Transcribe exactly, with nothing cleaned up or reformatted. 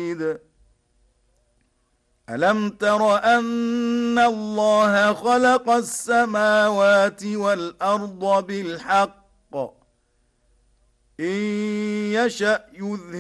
بعيد ألم تر أن الله خلق السماوات والأرض بالحق إن يشأ يذهبكم